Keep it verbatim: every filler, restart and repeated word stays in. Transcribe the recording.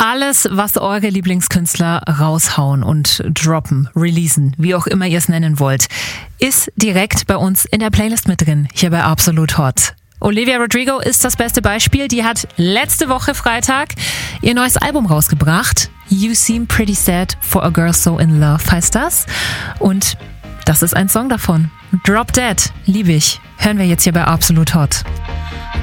Alles, was eure Lieblingskünstler raushauen und droppen, releasen, wie auch immer ihr es nennen wollt, ist direkt bei uns in der Playlist mit drin, hier bei Absolut Hot. Olivia Rodrigo ist das beste Beispiel. Die hat letzte Woche Freitag ihr neues Album rausgebracht. You Seem Pretty Sad for a Girl So in Love heißt das. Und das ist ein Song davon. Drop Dead, liebe ich. Hören wir jetzt hier bei Absolut Hot.